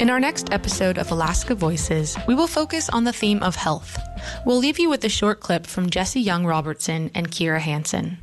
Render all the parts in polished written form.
In our next episode of Alaska Voices, we will focus on the theme of health. We'll leave you with a short clip from Jesse Young Robertson and Kira Hansen.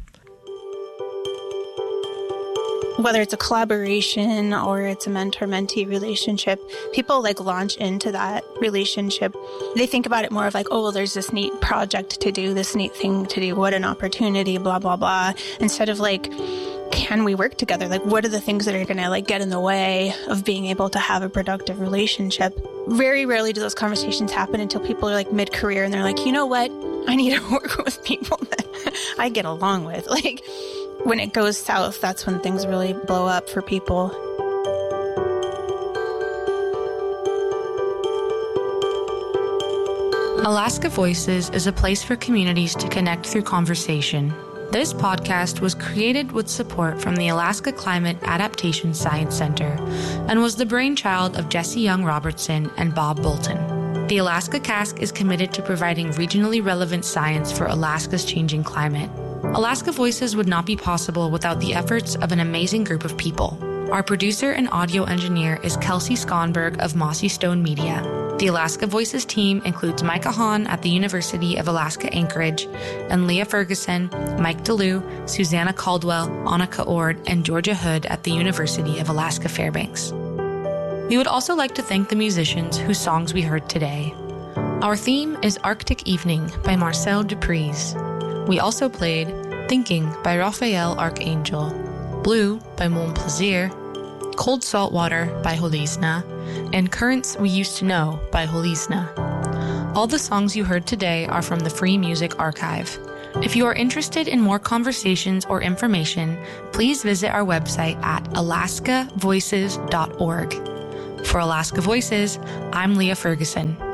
Whether it's a collaboration or it's a mentor-mentee relationship, people launch into that relationship. They think about it more of oh, well, there's this neat project to do, this neat thing to do, what an opportunity, blah, blah, blah. Instead of can we work together? What are the things that are going to get in the way of being able to have a productive relationship? Very rarely do those conversations happen until people are mid-career and they're you know what? I need to work with people that I get along with. When it goes south, that's when things really blow up for people. Alaska Voices is a place for communities to connect through conversation. This podcast was created with support from the Alaska Climate Adaptation Science Center and was the brainchild of Jesse Young Robertson and Bob Bolton. The Alaska Cask is committed to providing regionally relevant science for Alaska's changing climate. Alaska Voices would not be possible without the efforts of an amazing group of people. Our producer and audio engineer is Kelsey Skonberg of Mossy Stone Media. The Alaska Voices team includes Micah Hahn at the University of Alaska Anchorage, and Leah Ferguson, Mike DeLue, Susanna Caldwell, Annika Ord, and Georgia Hood at the University of Alaska Fairbanks. We would also like to thank the musicians whose songs we heard today. Our theme is Arctic Evening by Marcel Dupreez. We also played Thinking by Raphael Archangel, Blue by Mon Plaisir, Cold Salt Water by Holisna, and Currents We Used to Know by Holisna. All the songs you heard today are from the Free Music Archive. If you are interested in more conversations or information, please visit our website at alaskavoices.org. For Alaska Voices, I'm Leah Ferguson.